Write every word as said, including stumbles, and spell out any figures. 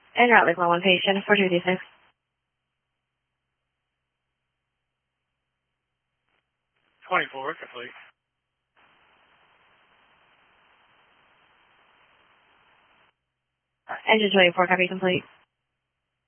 En route, Lakeland one patient, four two six. twenty-four, complete. Engine twenty-four, copy complete.